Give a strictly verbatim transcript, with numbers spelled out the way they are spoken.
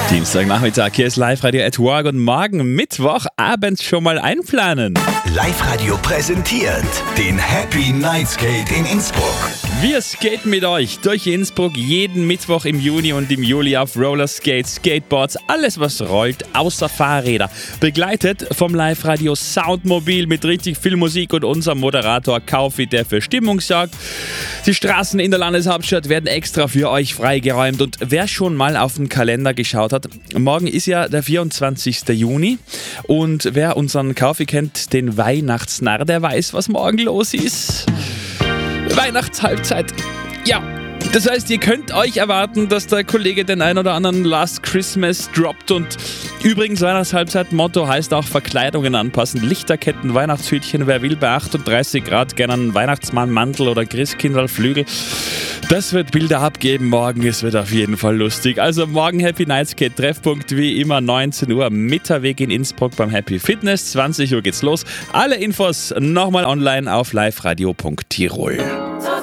Dienstagnachmittag, hier ist Live-Radio at Work und morgen Mittwochabend schon mal einplanen. Live-Radio präsentiert den Happy Night Skate in Innsbruck. Wir skaten mit euch durch Innsbruck jeden Mittwoch im Juni und im Juli auf Rollerskates, Skateboards, alles was rollt, außer Fahrräder. Begleitet vom Live-Radio Soundmobil mit richtig viel Musik und unserem Moderator Kaufi, der für Stimmung sorgt. Die Straßen in der Landeshauptstadt werden extra für euch freigeräumt und wer schon mal auf den Kalender geschaut hat, morgen ist ja der vierundzwanzigster Juni und wer unseren Kaufi kennt, den Weihnachtsnarr, der weiß, was morgen los ist. Weihnachtshalbzeit. Ja, das heißt, ihr könnt euch erwarten, dass der Kollege den ein oder anderen Last Christmas droppt und übrigens Weihnachtshalbzeit-Motto heißt auch Verkleidungen anpassen. Lichterketten, Weihnachtshütchen, wer will bei achtunddreißig Grad gerne einen Weihnachtsmannmantel oder Christkindlflügel. Das wird Bilder abgeben morgen, es wird auf jeden Fall lustig. Also morgen Happy Night Skate, Treffpunkt wie immer neunzehn Uhr, Mitterweg in Innsbruck beim Happy Fitness, zwanzig Uhr geht's los. Alle Infos nochmal online auf liveradio punkt tirol.